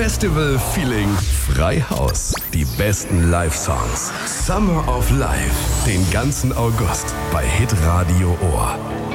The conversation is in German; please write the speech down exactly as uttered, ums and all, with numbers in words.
Festival-Feeling Freihaus. Die besten Live-Songs. Summer of Life. Den ganzen August bei Hitradio Ohr.